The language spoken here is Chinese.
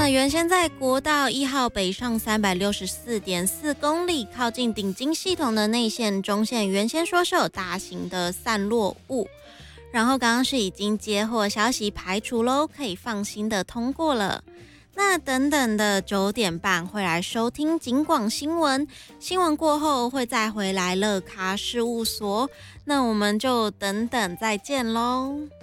那原先在国道1号北上364.4公里，靠近顶金系统的内线、中线，原先说是有大型的散落物，然后刚刚是已经接获消息排除咯，可以放心的通过了。那等等的9点半会来收听警广新闻，新闻过后会再回来乐咖事务所，那我们就等等再见咯。